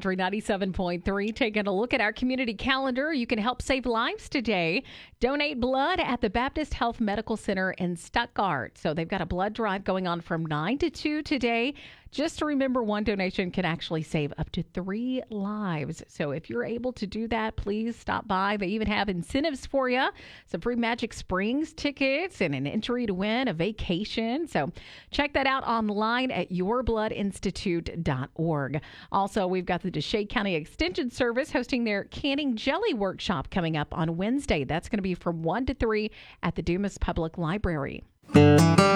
Country 97.3. Taking a look at our community calendar. You can help save lives today. Donate blood at the Baptist Health Medical Center in Stuttgart. So they've got a blood drive going on from 9 to 2 today. Just to remember, one donation can actually save up to 3 lives. So if you're able to do that, please stop by. They even have incentives for you. Some free Magic Springs tickets and an entry to win a vacation. So check that out online at yourbloodinstitute.org. Also, we've got the Desha County Extension Service hosting their canning jelly workshop coming up on Wednesday. That's going to be from 1 to 3 at the Dumas Public Library.